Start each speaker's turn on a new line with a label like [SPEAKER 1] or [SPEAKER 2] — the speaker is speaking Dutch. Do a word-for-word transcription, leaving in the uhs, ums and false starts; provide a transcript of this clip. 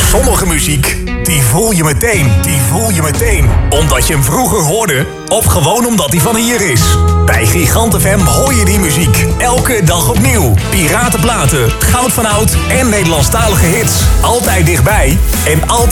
[SPEAKER 1] Sommige muziek, die voel je meteen, die voel je meteen. Omdat je hem vroeger hoorde, of gewoon omdat hij van hier is. Bij Gigant F M hoor je die muziek, elke dag opnieuw. Piratenplaten, goud van oud en Nederlandstalige hits. Altijd dichtbij en altijd